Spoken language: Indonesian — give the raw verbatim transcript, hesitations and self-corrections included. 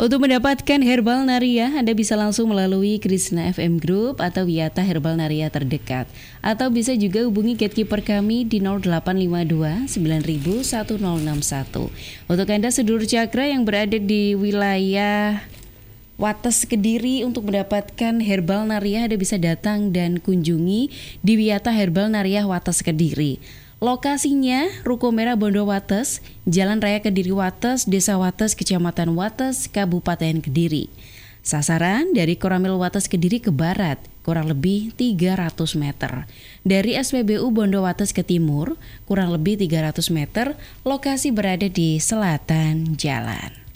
Untuk mendapatkan Herbal Naria, Anda bisa langsung melalui Krishna F M Group atau Wiyata Herbal Naria terdekat. Atau bisa juga hubungi gatekeeper kami di nol delapan lima dua sembilan nol nol satu nol enam satu. Untuk Anda sedulur cakra yang berada di wilayah Wates Kediri, untuk mendapatkan Herbal Naria, Anda bisa datang dan kunjungi di Wiyata Herbal Naria Wates Kediri. Lokasinya Ruko Merah Bondo Wates, Jalan Raya Kediri Wates, Desa Wates, Kecamatan Wates, Kabupaten Kediri. Sasaran dari Koramil Wates Kediri ke barat, kurang lebih tiga ratus meter. Dari S P B U Bondo Wates ke timur, kurang lebih tiga ratus meter. Lokasi berada di selatan jalan.